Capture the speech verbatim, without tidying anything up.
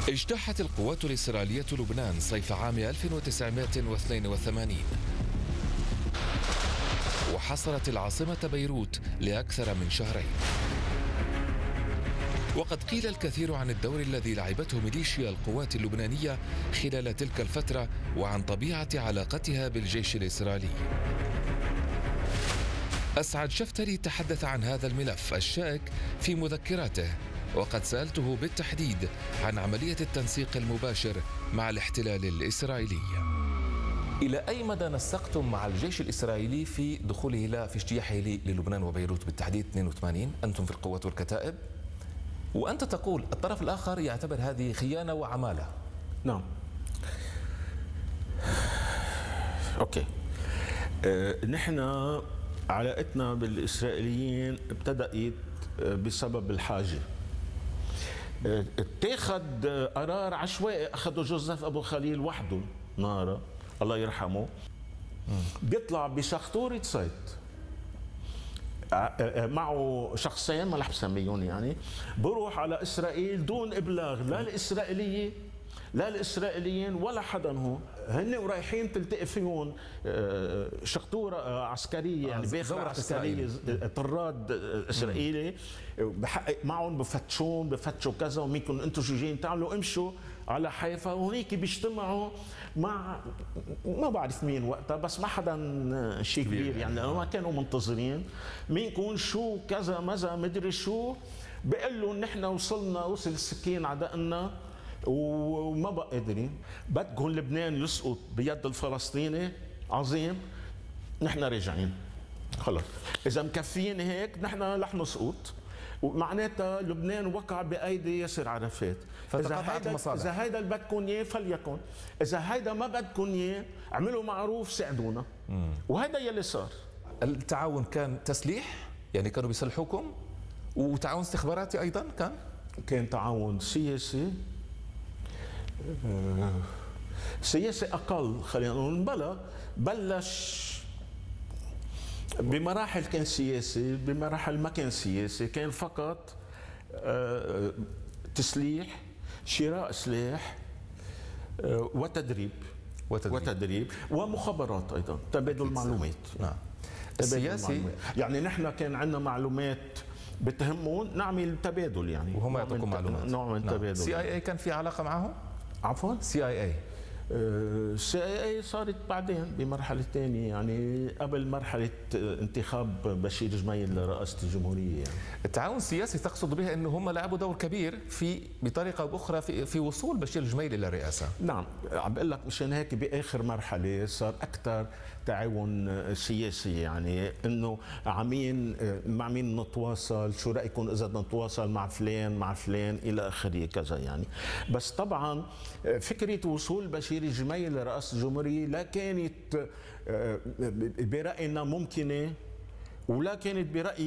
اجتاحت القوات الإسرائيلية لبنان صيف عام ألف وتسعمائة واثنين وثمانين، وحصرت العاصمة بيروت لأكثر من شهرين. وقد قيل الكثير عن الدور الذي لعبته ميليشيا القوات اللبنانية خلال تلك الفترة وعن طبيعة علاقتها بالجيش الإسرائيلي. أسعد شفتري تحدث عن هذا الملف الشائك في مذكراته، وقد سألته بالتحديد عن عملية التنسيق المباشر مع الاحتلال الإسرائيلي. إلى أي مدى نسقتم مع الجيش الإسرائيلي في دخوله في اجتياحه للبنان وبيروت بالتحديد اثنين وثمانين؟ أنتم في القوات والكتائب، وأنت تقول الطرف الآخر يعتبر هذه خيانة وعمالة. نعم. أوكي. أه نحن علاقتنا بالإسرائيليين ابتدأت بسبب الحاجة. اتخذ قرار عشوائي أخذه جوزيف أبو خليل وحده نارا الله يرحمه، بيطلع بشخطورة صيد معه شخصين ما رح بسميهم، يعني بروح على إسرائيل دون إبلاغ لا الإسرائيلية لا الإسرائيليين ولا حدا هون. هن ورايحين تلتقي فيهم شخطورة عسكرية، يعني باخرة عسكرية طراد إسرائيلي بحقق معهم، بفتشون بفتشوا كذا ومنكم أنتم شو جايين تعملوا، امشوا على حيفا. وهنيك بيجتمعوا مع ما بعرف مين وقتها، بس ما حدا شيء كبير يعني، لأنه ما كانوا منتظرين مينكم شو كذا ماذا مدري شو. بيقول لهم نحن وصلنا، وصل السكين على دقنا وما بقى قادرين، بدكم لبنان يسقط بيد الفلسطيني عظيم، نحن راجعين خلص. اذا مكفيين هيك نحن رح نسقط، ومعناتها لبنان وقع بايدي ياسر عرفات. اذا هيدا اذا هيدا اللي بدكم اياه فليكن، اذا هيدا ما بدكم اياه اعملوا معروف ساعدونا. وهذا يلي صار. التعاون كان تسليح، يعني كانوا بيسلحوكم، وتعاون استخباراتي ايضا كان كان تعاون سياسي. سياسي أقل خلينا نقول، بلا بلش بمراحل كان سياسي، بمراحل ما كان سياسي، كان فقط تسليح، شراء سلاح وتدريب وتدريب, وتدريب ومخابرات أيضا، تبادل معلومات. نعم. السياسي يعني نحن كان عندنا معلومات بتهمون نعمل تبادل، يعني وهم يعطوكم معلومات. نوع من التبادل. سي اي اي كان في علاقة معهم؟ عفوا؟ سي اي اي سي اي اي صارت بعدين بمرحله ثانيه، يعني قبل مرحله انتخاب بشير جميل لرئاسه الجمهوريه. يعني التعاون السياسي تقصد به انه هم لعبوا دور كبير في بطريقه او باخرى في, في وصول بشير جميل الى الرئاسه. نعم، عم بقول لك مشان هيك باخر مرحله صار اكثر تعاون سياسي، يعني انه عمين مع مين نتواصل، شو رايكم اذا بدنا نتواصل مع فلان مع فلان الى اخره كذا يعني. بس طبعا فكره وصول بشير جميل لرئاسة الجمهورية لا كانت برأينا ممكنة، ولا كانت برأي